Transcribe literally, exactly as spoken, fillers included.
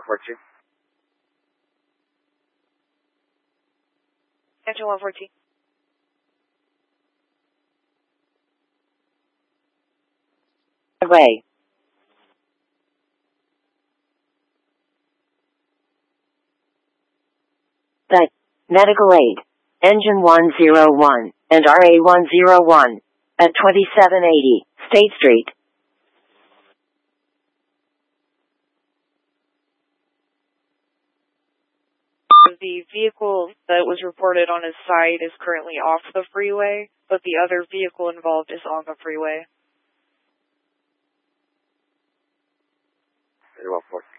fourteen. Engine one fourteen. Away. The medical aid, engine one oh one, and R A one oh one, at twenty-seven eighty, State Street. The vehicle that was reported on his side is currently off the freeway, but the other vehicle involved is on the freeway. Engine one fourteen.